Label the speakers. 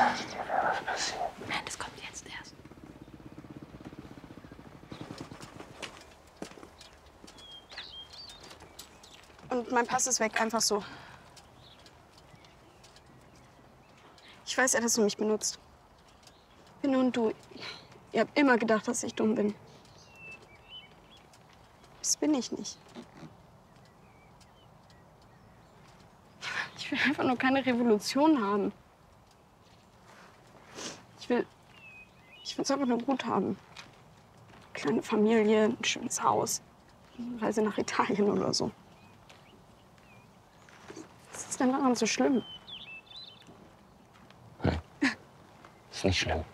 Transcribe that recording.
Speaker 1: sag dir, wäre was passiert.
Speaker 2: Nein, das kommt jetzt erst.
Speaker 3: Und mein Pass ist weg, einfach so. Ich weiß ja, dass du mich benutzt. Binne und du, ihr habt immer gedacht, dass ich dumm bin. Das bin ich nicht. Ich will einfach nur keine Revolution haben. Ich will es einfach nur gut haben. Kleine Familie, ein schönes Haus, eine Reise nach Italien oder so. Was ist denn daran so schlimm?
Speaker 1: Ist nicht schlimm.